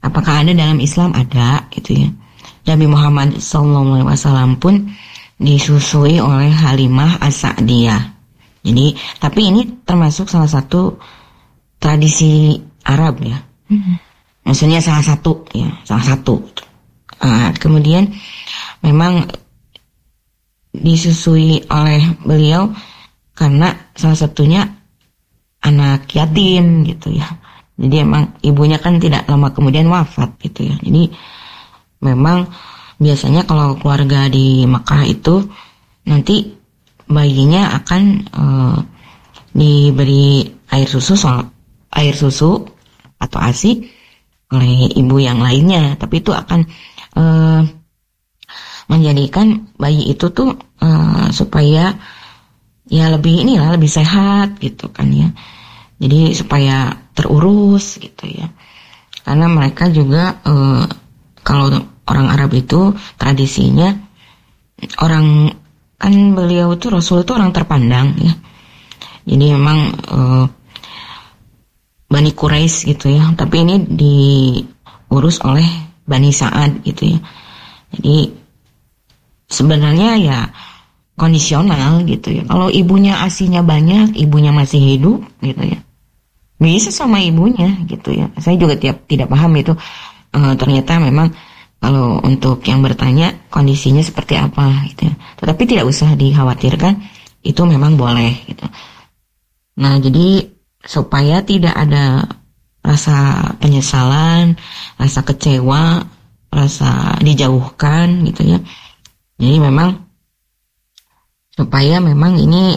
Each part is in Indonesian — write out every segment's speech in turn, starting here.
Apakah ada dalam Islam? Ada, gitu ya. Nabi Muhammad SAW pun disusui oleh Halimah As-Sa'diyah. Jadi, tapi ini termasuk salah satu tradisi Arab ya. Maksudnya salah satu. Kemudian memang disusui oleh beliau karena salah satunya anak yatim gitu ya. Jadi emang ibunya kan tidak lama kemudian wafat gitu ya. Jadi memang biasanya kalau keluarga di Mekah itu nanti bayinya akan diberi air susu atau ASI oleh ibu yang lainnya. Tapi itu akan menjadikan bayi itu tuh supaya ya lebih sehat gitu kan ya. Jadi supaya terurus gitu ya. Karena mereka juga kalau orang Arab itu tradisinya orang kan beliau itu Rasul itu orang terpandang ya. Jadi memang Bani Quraisy gitu ya. Tapi ini diurus oleh Bani Sa'ad gitu ya. Jadi sebenarnya ya kondisional gitu ya. Kalau ibunya ASInya banyak, ibunya masih hidup gitu ya, bisa sama ibunya gitu ya. Saya juga tidak paham itu ternyata memang kalau untuk yang bertanya kondisinya seperti apa gitu ya. Tetapi tidak usah dikhawatirkan, itu memang boleh gitu. Nah, jadi supaya tidak ada rasa penyesalan, rasa kecewa, rasa dijauhkan gitu ya. Jadi memang supaya memang ini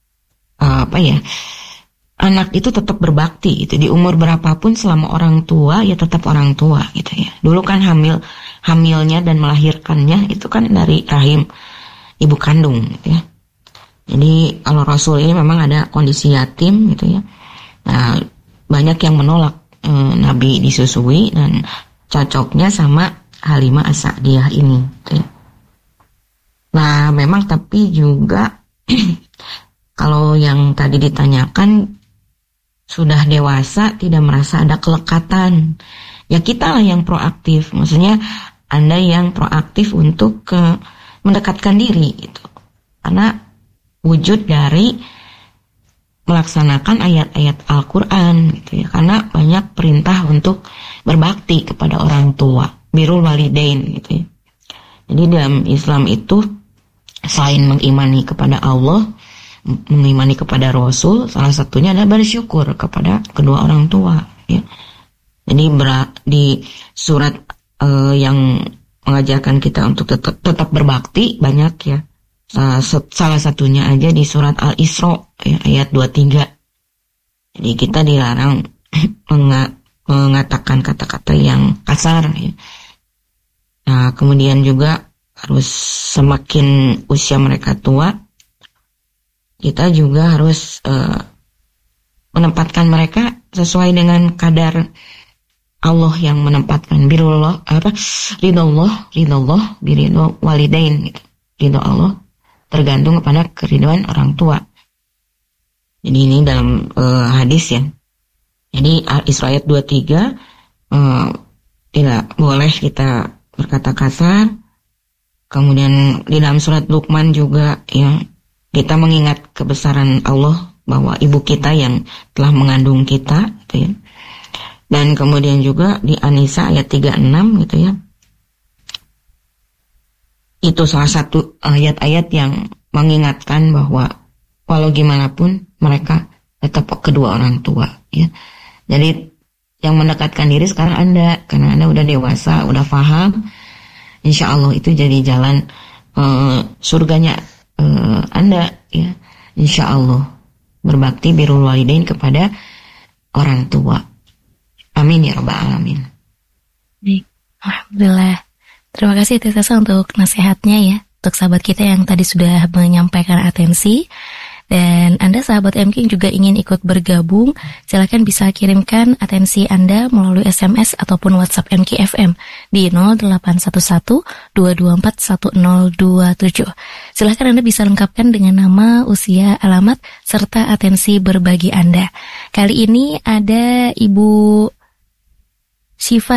anak itu tetap berbakti gitu di umur berapapun, selama orang tua ya tetap orang tua gitu ya. Dulu kan hamilnya dan melahirkannya itu kan dari rahim ibu kandung gitu ya. Jadi kalau Rasul ini memang ada kondisi yatim gitu ya. Nah, banyak yang menolak Nabi disusui dan cocoknya sama Halimah As-Sa'diyah ini gitu ya. Nah, memang tapi juga kalau yang tadi ditanyakan sudah dewasa tidak merasa ada kelekatan, ya kita lah yang proaktif. Maksudnya Anda yang proaktif untuk mendekatkan diri gitu. Karena wujud dari melaksanakan ayat-ayat Al-Quran gitu ya. Karena banyak perintah untuk berbakti kepada orang tua, birrul walidain gitu ya. Jadi dalam Islam itu selain mengimani kepada Allah, mengimani kepada Rasul, salah satunya adalah bersyukur kepada kedua orang tua ya. Jadi di surat yang mengajarkan kita untuk tetap berbakti banyak ya. Salah satunya aja di surat Al-Isra ya, ayat 23. Jadi kita dilarang mengatakan kata-kata yang kasar ya. Nah, kemudian juga harus semakin usia mereka tua, kita juga harus menempatkan mereka sesuai dengan kadar Allah yang menempatkan ridho walidain gitu. Ridho Allah tergantung kepada keridhaan orang tua. Jadi ini dalam hadis ya. Jadi Al-Isra ayat 23 tidak boleh kita berkata kasar. Kemudian di dalam surat Luqman juga ya, kita mengingat kebesaran Allah bahwa ibu kita yang telah mengandung kita gitu ya. Dan kemudian juga di An-Nisa ayat 36 gitu ya. Itu salah satu ayat-ayat yang mengingatkan bahwa walau gimana pun mereka tetap kedua orang tua ya. Jadi yang mendekatkan diri sekarang Anda, karena Anda udah dewasa, udah paham. Insya Allah itu jadi jalan surganya Anda ya. Insya Allah berbakti birrul walidain kepada orang tua. Amin ya rabbal alamin. Baik, alhamdulillah. Terima kasih Teh Sasa untuk nasihatnya ya, untuk sahabat kita yang tadi sudah menyampaikan atensi. Dan Anda sahabat MK juga ingin ikut bergabung, silakan bisa kirimkan atensi Anda melalui SMS ataupun WhatsApp MKFM di 0811-224-1027. Silakan Anda bisa lengkapkan dengan nama, usia, alamat, serta atensi berbagi Anda. Kali ini ada Ibu Syifa